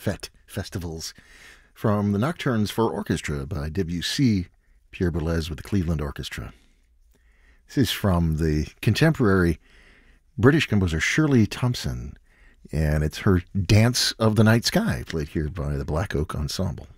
Fête, festivals, from the Nocturnes for Orchestra by Debussy, Pierre Boulez with the Cleveland Orchestra. This is from the contemporary British composer Shirley Thompson, and it's her Dance of the Night Sky, played here by the Black Oak Ensemble.